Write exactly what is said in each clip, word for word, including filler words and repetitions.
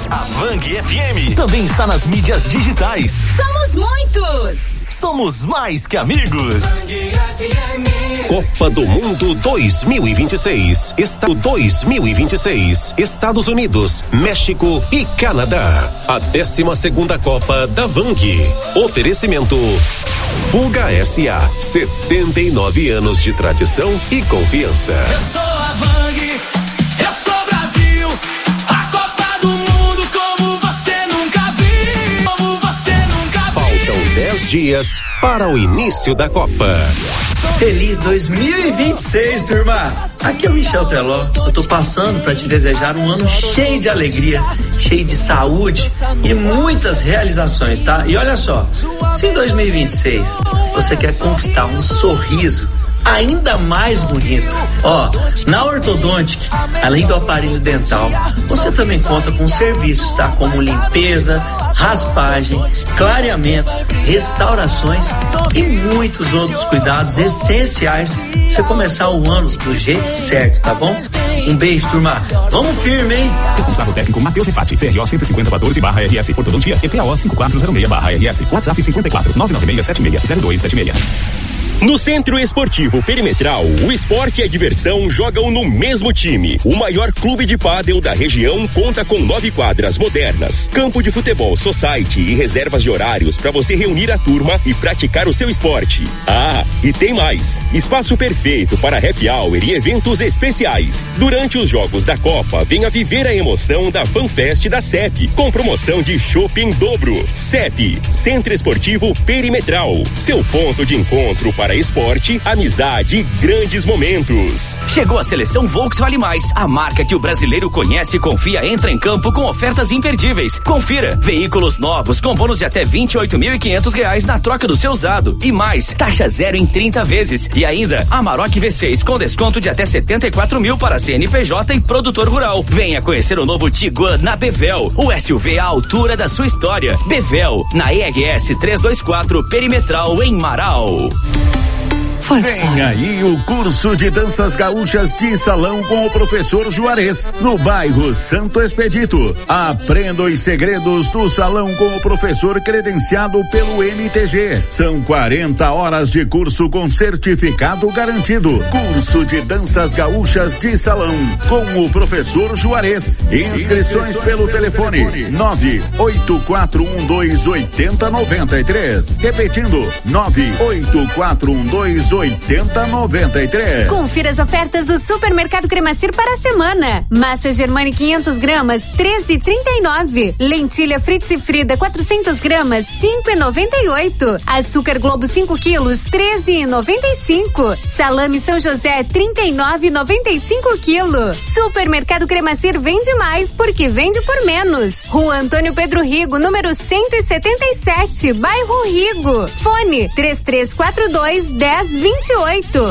A Vang F M também está nas mídias digitais. Somos muitos! Somos mais que amigos. Copa do Mundo dois mil e vinte e seis. Estado dois mil e vinte e seis. Estados Unidos, México e Canadá. A décima segunda Copa da Vang. Oferecimento Fuga S A. setenta e nove anos de tradição e confiança. Eu sou a Vang, eu sou Brasil. A Copa do Mundo como você nunca viu, como você nunca viu. Faltam dez dias para o início da Copa. Feliz dois mil e vinte e seis, turma! Aqui é o Michel Teló. Eu tô passando para te desejar um ano cheio de alegria, cheio de saúde e muitas realizações, tá? E olha só, se em dois mil e vinte e seis você quer conquistar um sorriso ainda mais bonito, ó, na Ortodontic, além do aparelho dental, você também conta com serviços, tá? Como limpeza, raspagem, clareamento, restaurações e muitos outros cuidados essenciais pra você começar o ano do jeito certo, tá bom? Um beijo, turma. Vamos firme, hein? Responsável técnico Matheus Refati, C R O cento e cinquenta quatorze barra R S, Ortodontia E P A O cinco quatro zero seis barra R S, WhatsApp cinquenta e quatro, nove nove seis sete seis zero dois sete seis. No Centro Esportivo Perimetral, o esporte e a diversão jogam no mesmo time. O maior clube de pádel da região conta com nove quadras modernas, campo de futebol society e reservas de horários para você reunir a turma e praticar o seu esporte. Ah, e tem mais! Espaço perfeito para happy hour e eventos especiais. Durante os jogos da Copa, venha viver a emoção da FanFest da C E P, com promoção de chopp em dobro. C E P, Centro Esportivo Perimetral, seu ponto de encontro para Para esporte, amizade e grandes momentos. Chegou a seleção Volks Vale Mais, a marca que o brasileiro conhece e confia entra em campo com ofertas imperdíveis. Confira, veículos novos com bônus de até vinte e oito mil e quinhentos reais na troca do seu usado e mais, taxa zero em trinta vezes e ainda Amarok V seis com desconto de até setenta e quatro mil para C N P J e produtor rural. Venha conhecer o novo Tiguan na Bevel, o S U V à altura da sua história. Bevel, na E R S trezentos e vinte e quatro Perimetral em Marau. Vem aí o curso de danças gaúchas de salão com o professor Juarez, no bairro Santo Expedito. Aprenda os segredos do salão com o professor credenciado pelo M T G. São quarenta horas de curso com certificado garantido. Curso de danças gaúchas de salão com o professor Juarez. Inscrições pelo telefone nove oito quatro um dois oito zero nove três. Repetindo, nove oito quatro um dois oitenta noventa e três. Confira as ofertas do Supermercado Cremacir para a semana. Massa Germani quinhentas gramas, treze e trinta e nove. Lentilha Fritz e Frida quatrocentas gramas, cinco e noventa e oito. Açúcar Globo cinco quilos, treze e noventa e cinco. Salame São José, trinta e nove e noventa e cinco quilo. Supermercado Cremacir vende mais porque vende por menos. Rua Antônio Pedro Rigo, número cento e setenta e sete, bairro Rigo. Fone três três quatro dois, dez vinte e oito.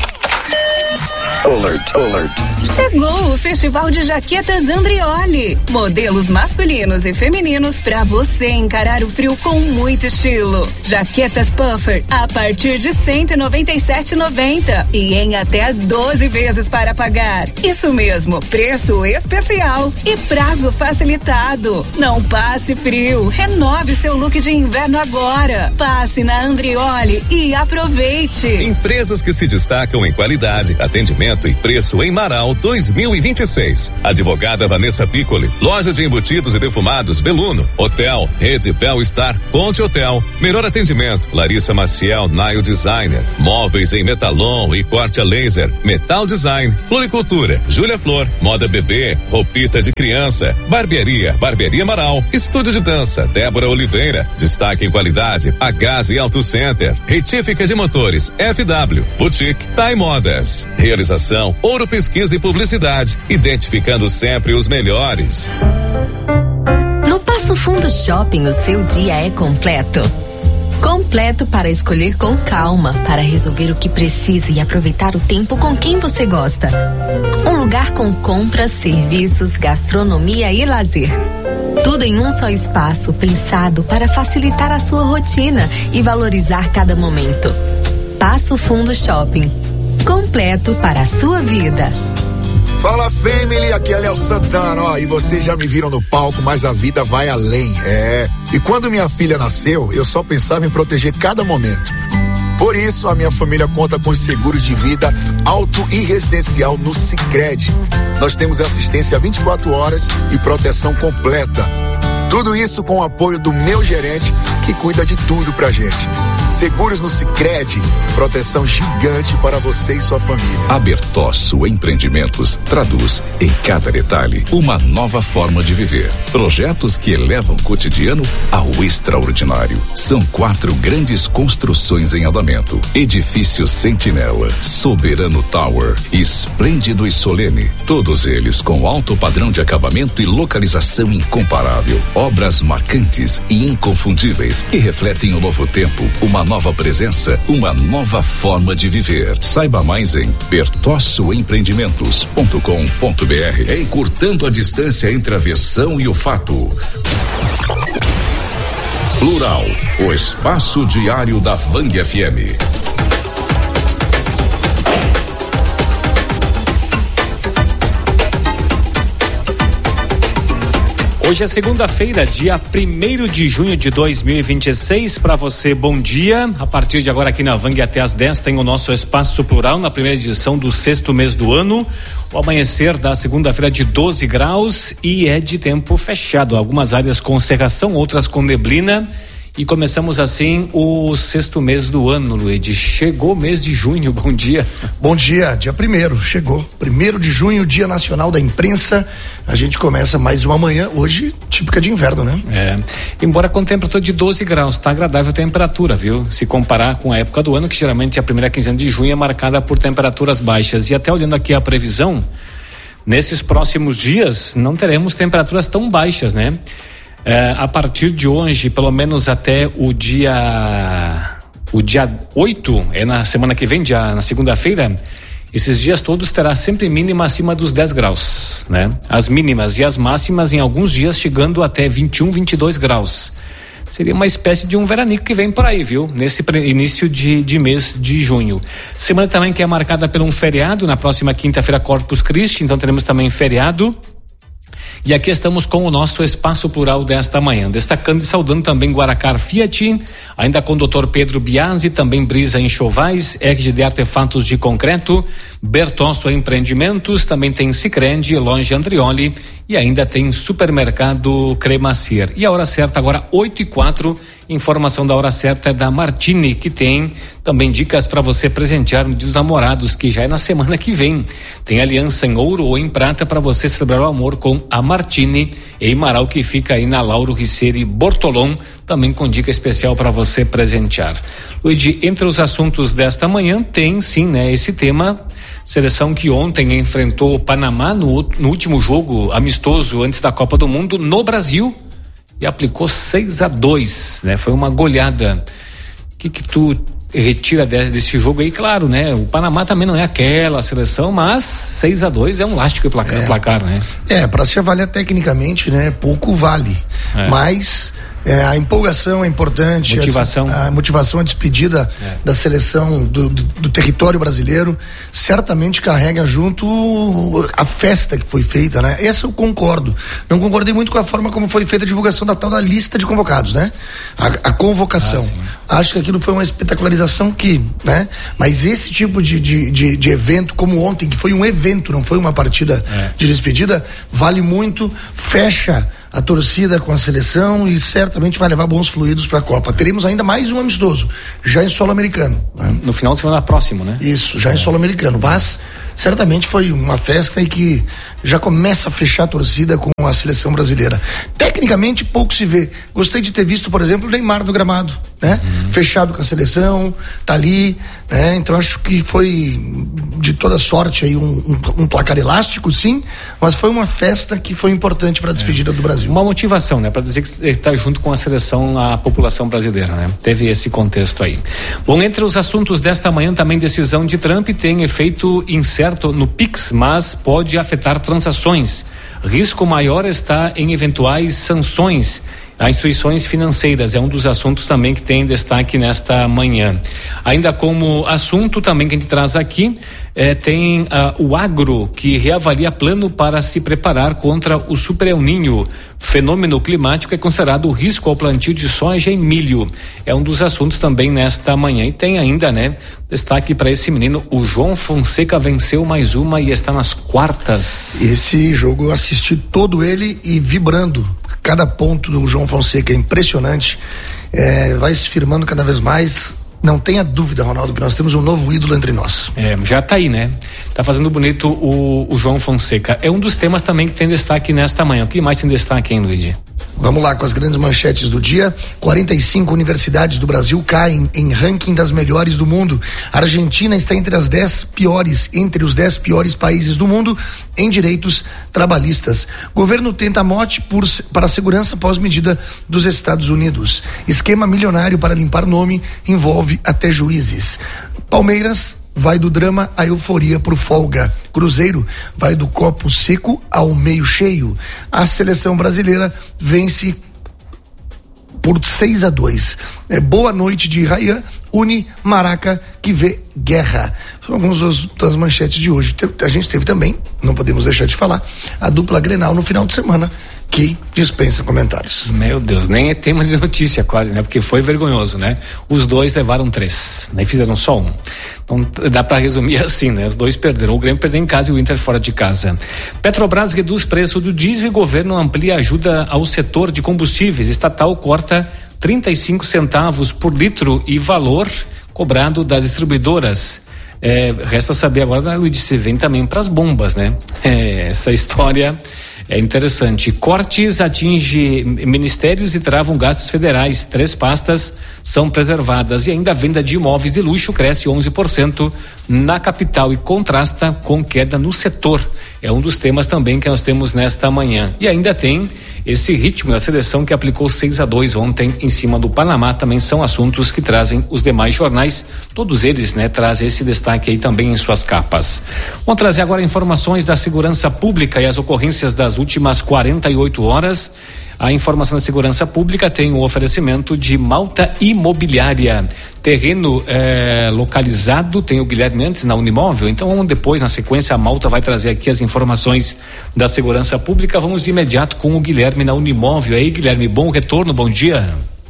Alert, alert. Chegou o Festival de Jaquetas Andrioli. Modelos masculinos e femininos para você encarar o frio com muito estilo. Jaquetas puffer a partir de cento e noventa e sete reais e noventa centavos e em até doze vezes para pagar. Isso mesmo, preço especial e prazo facilitado. Não passe frio, renove seu look de inverno agora. Passe na Andrioli e aproveite. Empresas que se destacam em qualidade, atendimento e preço em Marau dois mil e vinte e seis. Advogada Vanessa Piccoli, loja de embutidos e defumados Beluno, Hotel, Rede Bel Star, Ponte Hotel, melhor atendimento, Larissa Maciel, Nail Designer, móveis em metalon e corte a laser, Metal Design, Floricultura, Júlia Flor, Moda Bebê, roupita de criança, barbearia, Barbearia Marau, estúdio de dança, Débora Oliveira, destaque em qualidade, a Gas e Auto Center, retífica de motores, F W, Boutique, Time Modas, realização, Ouro Pesquisa e Publicidade, identificando sempre os melhores. No Passo Fundo Shopping, o seu dia é completo. Completo para escolher com calma, para resolver o que precisa e aproveitar o tempo com quem você gosta. Um lugar com compras, serviços, gastronomia e lazer. Tudo em um só espaço, pensado para facilitar a sua rotina e valorizar cada momento. Passo Fundo Shopping. Completo para a sua vida. Fala, family, aqui é Léo Santana, ó, e vocês já me viram no palco, mas a vida vai além, é. E quando minha filha nasceu, eu só pensava em proteger cada momento. Por isso, a minha família conta com os seguros de vida auto e residencial no Sicredi. Nós temos assistência vinte e quatro horas e proteção completa. Tudo isso com o apoio do meu gerente, que cuida de tudo pra gente. Seguros no Sicredi, proteção gigante para você e sua família. A Bertosso Empreendimentos traduz em cada detalhe uma nova forma de viver. Projetos que elevam o cotidiano ao extraordinário. São quatro grandes construções em andamento. Edifício Sentinela, Soberano Tower, Esplêndido e Solene. Todos eles com alto padrão de acabamento e localização incomparável. Obras marcantes e inconfundíveis que refletem o novo tempo, uma nova presença, uma nova forma de viver. Saiba mais em bertosso empreendimentos ponto com ponto b r. Encurtando a distância entre a versão e o fato. Plural, o espaço diário da Vang F M. Hoje é segunda-feira, dia primeiro de junho de dois mil e vinte e seis. Para você, bom dia. A partir de agora aqui na Vang até às dez tem o nosso Espaço Plural na primeira edição do sexto mês do ano. O amanhecer da segunda-feira de doze graus e é de tempo fechado. Algumas áreas com cerração, outras com neblina. E começamos assim o sexto mês do ano, Luiz. Chegou o mês de junho, bom dia. Bom dia, dia primeiro, chegou. Primeiro de junho, Dia Nacional da Imprensa. A gente começa mais uma manhã, hoje típica de inverno, né? É, embora com temperatura de doze graus, tá agradável a temperatura, viu? Se comparar com a época do ano, que geralmente a primeira quinzena de junho é marcada por temperaturas baixas. E até olhando aqui a previsão, nesses próximos dias não teremos temperaturas tão baixas, né? É, a partir de hoje, pelo menos até o dia o dia oito, é na semana que vem, dia, na segunda-feira, esses dias todos terá sempre mínima acima dos dez graus, né? As mínimas e as máximas em alguns dias chegando até vinte e um, vinte e dois graus. Seria uma espécie de um veranico que vem por aí, viu? Nesse pre- início de, de mês de junho. Semana também que é marcada por um feriado, na próxima quinta-feira, Corpus Christi, então teremos também feriado. E aqui estamos com o nosso Espaço Plural desta manhã, destacando e saudando também Guaracar Fiat, ainda com o doutor Pedro Biasi, também Brisa Enxovais, R G D Artefatos de Concreto, Bertosso Empreendimentos, também tem Sicredi, Loja Andrioli e ainda tem Supermercado Cremacir. E a hora certa agora, oito e quatro, informação da hora certa é da Martini, que tem também dicas para você presentear no Dia dos Namorados, que já é na semana que vem. Tem aliança em ouro ou em prata para você celebrar o amor com a Martini em Marau, que fica aí na Lauro Riccieri Bortolom, também com dica especial para você presentear. Luigi, entre os assuntos desta manhã tem sim, né, esse tema, seleção que ontem enfrentou o Panamá no, no último jogo amistoso antes da Copa do Mundo no Brasil e aplicou seis a dois, né? Foi uma goleada. O que que tu retira de, desse jogo aí? Claro, né? O Panamá também não é aquela seleção, mas seis a dois é um lástico placar, é. placar, né? É, para se avaliar tecnicamente, né? Pouco vale, é. mas é, a empolgação é importante, motivação, a, a motivação, a despedida é. da seleção do, do, do território brasileiro certamente carrega junto a festa que foi feita, né? Essa eu concordo. Não concordei muito com a forma como foi feita a divulgação da tal da lista de convocados, né? A, a convocação. Ah, acho que aquilo foi uma espetacularização que, né? Mas esse tipo de, de, de, de evento, como ontem, que foi um evento, não foi uma partida é. de despedida, vale muito, fecha a torcida com a seleção e certamente vai levar bons fluidos para a Copa. Teremos ainda mais um amistoso, já em solo americano. Né? No final de semana próximo, né? Isso, já é. em solo americano. Mas certamente foi uma festa e que já começa a fechar a torcida com a seleção brasileira. Tecnicamente pouco se vê. Gostei de ter visto, por exemplo, o Neymar no gramado, né? Uhum. Fechado com a seleção, tá ali, né? Então acho que foi de toda sorte aí um, um, um placar elástico, sim, mas foi uma festa que foi importante para a despedida é. do Brasil. Uma motivação, né? Para dizer que está junto com a seleção, a população brasileira, né? Teve esse contexto aí. Bom, entre os assuntos desta manhã também decisão de Trump tem efeito incerto no Pix, mas pode afetar transações. Risco maior está em eventuais sanções a instituições financeiras, é um dos assuntos também que tem destaque nesta manhã. Ainda como assunto também que a gente traz aqui É, tem uh, o agro, que reavalia plano para se preparar contra o Super El Niño. Fenômeno climático é considerado risco ao plantio de soja e milho. É um dos assuntos também nesta manhã. E tem ainda, né, destaque para esse menino, o João Fonseca venceu mais uma e está nas quartas. Esse jogo eu assisti todo ele e vibrando. Cada ponto do João Fonseca é impressionante. É, vai se firmando cada vez mais. Não tenha dúvida, Ronaldo, que nós temos um novo ídolo entre nós. É, já tá aí, né? Tá fazendo bonito o, o João Fonseca. É um dos temas também que tem destaque nesta manhã. O que mais tem destaque, hein, Luigi? Vamos lá com as grandes manchetes do dia. quarenta e cinco universidades do Brasil caem em ranking das melhores do mundo. A Argentina está entre as dez piores, entre os dez piores países do mundo em direitos trabalhistas. Governo tenta mote por, para a segurança pós-medida dos Estados Unidos. Esquema milionário para limpar nome envolve até juízes. Palmeiras vai do drama à euforia por folga. Cruzeiro vai do copo seco ao meio cheio. A seleção brasileira vence por seis a dois. É, boa noite de Rayan, une Maraca que vê guerra. São algumas das, das manchetes de hoje. A gente teve também, não podemos deixar de falar, a dupla Grenal no final de semana, que dispensa comentários. Meu Deus, nem é tema de notícia quase, né? Porque foi vergonhoso, né? Os dois levaram três, nem fizeram só um. Então dá para resumir assim, né? Os dois perderam, o Grêmio perdeu em casa e o Inter fora de casa. Petrobras reduz preço do diesel e governo amplia ajuda ao setor de combustíveis. Estatal corta trinta e cinco centavos por litro e valor cobrado das distribuidoras. É, resta saber agora, Luiz, se vem também para as bombas, né? É, essa história é interessante. Cortes atinge ministérios e travam gastos federais. Três pastas são preservadas e ainda a venda de imóveis de luxo cresce onze por cento na capital e contrasta com queda no setor. É um dos temas também que nós temos nesta manhã. E ainda tem esse ritmo da seleção que aplicou seis a dois ontem em cima do Panamá. Também são assuntos que trazem os demais jornais. Todos eles, né, trazem esse destaque aí também em suas capas. Vamos trazer agora informações da segurança pública e as ocorrências das últimas quarenta e oito horas. A informação da segurança pública tem o oferecimento de Malta Imobiliária. Terreno eh, localizado, tem o Guilherme antes na Unimóvel, então vamos depois, na sequência, a Malta vai trazer aqui as informações da segurança pública. Vamos de imediato com o Guilherme na Unimóvel. Aí, Guilherme, bom retorno, bom dia.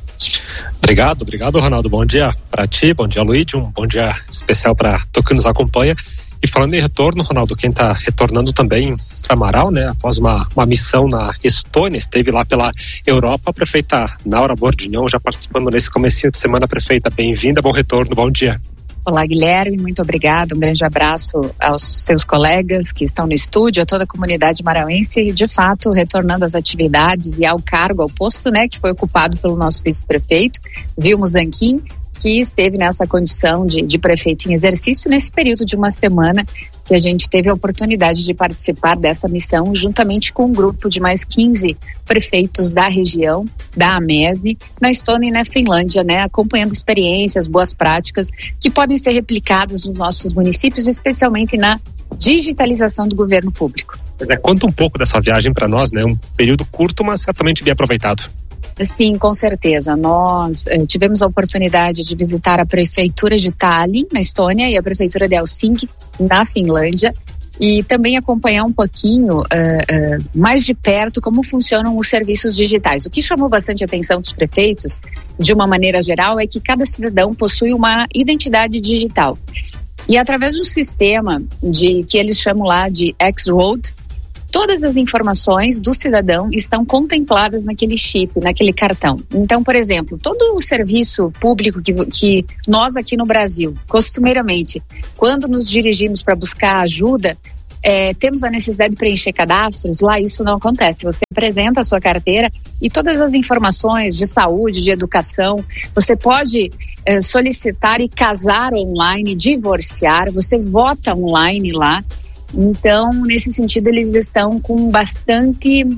Obrigado, obrigado, Ronaldo. Bom dia para ti, bom dia, Luíde, um bom dia especial para todo que nos acompanha. E falando em retorno, Ronaldo, quem está retornando também para Amaral, né? Após uma, uma missão na Estônia, esteve lá pela Europa, a prefeita Naura Bordignon já participando nesse comecinho de semana. Prefeita, bem-vinda, bom retorno, bom dia. Olá, Guilherme, muito obrigada, um grande abraço aos seus colegas que estão no estúdio, a toda a comunidade marauense e, de fato, retornando às atividades e ao cargo, ao posto, né, que foi ocupado pelo nosso vice-prefeito, Vilmo Zanquim, que esteve nessa condição de, de prefeito em exercício nesse período de uma semana que a gente teve a oportunidade de participar dessa missão juntamente com um grupo de mais quinze prefeitos da região, da AMESNI, na Estônia e na Finlândia, né, acompanhando experiências, boas práticas que podem ser replicadas nos nossos municípios, especialmente na digitalização do governo público. É, conta um pouco dessa viagem para nós, né, um período curto, mas certamente bem aproveitado. Sim, com certeza. Nós eh, tivemos a oportunidade de visitar a prefeitura de Tallinn, na Estônia, e a prefeitura de Helsinki, na Finlândia, e também acompanhar um pouquinho uh, uh, mais de perto como funcionam os serviços digitais. O que chamou bastante a atenção dos prefeitos, de uma maneira geral, é que cada cidadão possui uma identidade digital. E através de um sistema de, que eles chamam lá de X-Road, todas as informações do cidadão estão contempladas naquele chip, naquele cartão. Então, por exemplo, todo o serviço público que, que nós aqui no Brasil, costumeiramente, quando nos dirigimos para buscar ajuda, é, temos a necessidade de preencher cadastros, lá isso não acontece. Você apresenta a sua carteira e todas as informações de saúde, de educação, você pode é, solicitar e casar online, divorciar, você vota online lá. Então, nesse sentido, eles estão com bastante uh,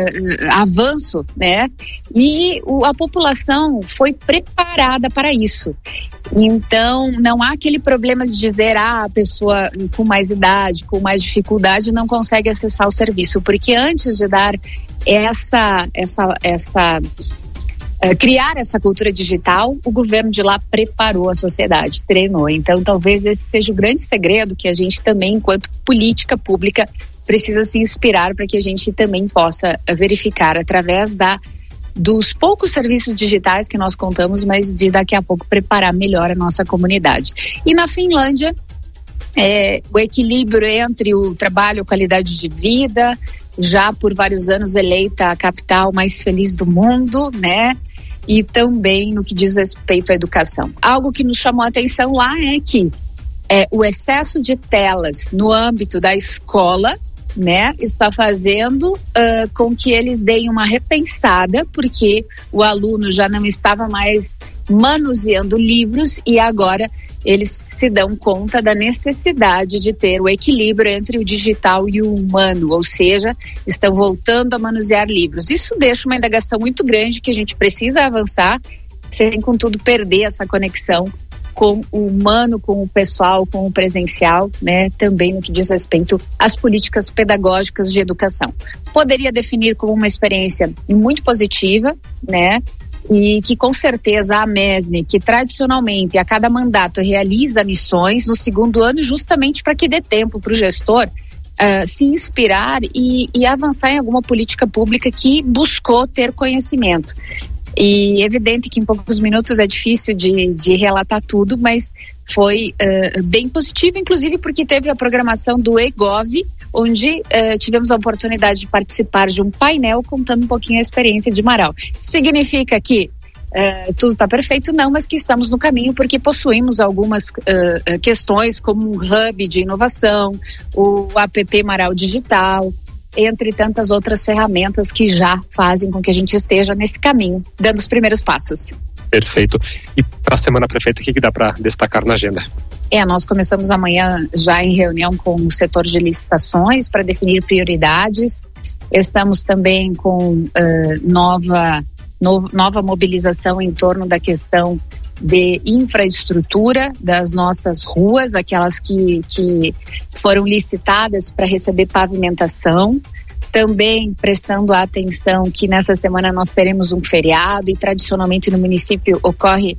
avanço, né? E o, a população foi preparada para isso. Então, não há aquele problema de dizer, ah, a pessoa com mais idade, com mais dificuldade, não consegue acessar o serviço. Porque antes de dar essa, essa, essa uh, criar essa cultura digital, o governo de lá preparou a sociedade, treinou. Então, talvez esse seja o grande segredo que a gente também, enquanto política pública, precisa se inspirar para que a gente também possa verificar através da dos poucos serviços digitais que nós contamos, mas de daqui a pouco preparar melhor a nossa comunidade. E na Finlândia, é, o equilíbrio entre o trabalho e a qualidade de vida, já por vários anos eleita a capital mais feliz do mundo, né? E também no que diz respeito à educação. Algo que nos chamou a atenção lá é que é, o excesso de telas no âmbito da escola, né, está fazendo uh, com que eles deem uma repensada, porque o aluno já não estava mais manuseando livros e agora eles se dão conta da necessidade de ter o equilíbrio entre o digital e o humano, ou seja, estão voltando a manusear livros. Isso deixa uma indagação muito grande que a gente precisa avançar, sem contudo perder essa conexão com o humano, com o pessoal, com o presencial, né, também no que diz respeito às políticas pedagógicas de educação. Poderia definir como uma experiência muito positiva, né, e que com certeza a MESNE, que tradicionalmente a cada mandato realiza missões no segundo ano, justamente para que dê tempo para o gestor uh, se inspirar e, e avançar em alguma política pública que buscou ter conhecimento. E é evidente que em poucos minutos é difícil de, de relatar tudo, mas foi uh, bem positivo, inclusive porque teve a programação do eGov, onde uh, tivemos a oportunidade de participar de um painel contando um pouquinho a experiência de Marau. Significa que uh, tudo está perfeito? Não, mas que estamos no caminho porque possuímos algumas uh, questões como um hub de inovação, o app Marau Digital, entre tantas outras ferramentas que já fazem com que a gente esteja nesse caminho, dando os primeiros passos. Perfeito. E para a semana, prefeita, o que, que dá para destacar na agenda? É, nós começamos amanhã já em reunião com o setor de licitações para definir prioridades. Estamos também com uh, nova, no, nova mobilização em torno da questão de infraestrutura das nossas ruas, aquelas que, que foram licitadas para receber pavimentação. Também prestando atenção que nessa semana nós teremos um feriado e tradicionalmente no município ocorre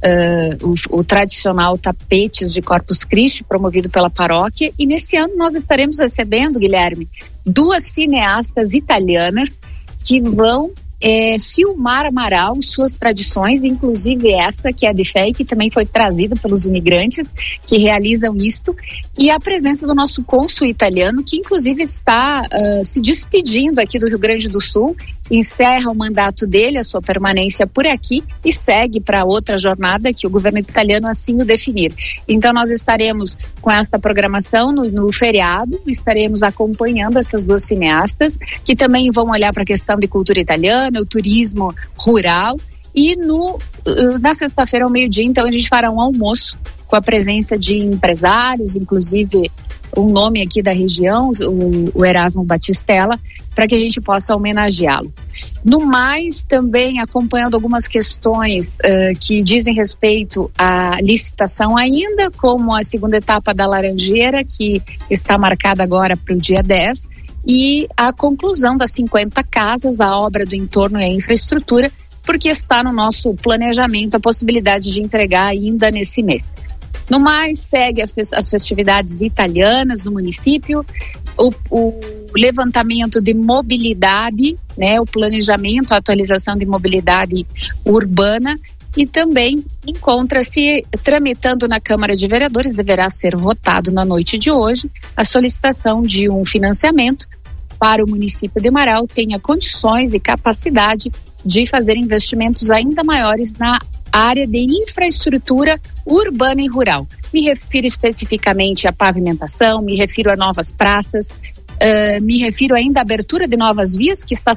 uh, o, o tradicional tapetes de Corpus Christi promovido pela paróquia, e nesse ano nós estaremos recebendo, Guilherme, duas cineastas italianas que vão É, filmar Marau, suas tradições, inclusive essa que é a de fé, que também foi trazida pelos imigrantes que realizam isto, e a presença do nosso cônsul italiano, que inclusive está uh, se despedindo aqui do Rio Grande do Sul, encerra o mandato dele, a sua permanência por aqui, e segue para outra jornada que o governo italiano assim o definir. Então nós estaremos com esta programação no, no feriado, estaremos acompanhando essas duas cineastas, que também vão olhar para a questão de cultura italiana, o turismo rural, e no, na sexta-feira ao meio-dia, então a gente fará um almoço com a presença de empresários, inclusive um nome aqui da região, o, o Erasmo Batistella, para que a gente possa homenageá-lo. No mais, também acompanhando algumas questões uh, que dizem respeito à licitação ainda, como a segunda etapa da Laranjeira, que está marcada agora para o dia dez, e a conclusão das cinquenta casas, a obra do entorno e a infraestrutura, porque está no nosso planejamento a possibilidade de entregar ainda nesse mês. No mais, segue as festividades italianas no município, o, o levantamento de mobilidade, né, o planejamento, a atualização de mobilidade urbana, e também encontra-se tramitando na Câmara de Vereadores, deverá ser votado na noite de hoje, a solicitação de um financiamento para o município de Marau tenha condições e capacidade de fazer investimentos ainda maiores na área de infraestrutura urbana e rural. Me refiro especificamente à pavimentação, me refiro a novas praças, uh, me refiro ainda à abertura de novas vias, que está